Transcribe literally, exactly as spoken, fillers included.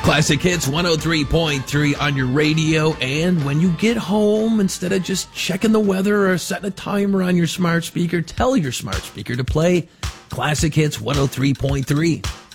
Classic Hits one oh three point three on your radio. And when you get home, instead of just checking the weather or setting a timer on your smart speaker, tell your smart speaker to play Classic Hits one oh three point three.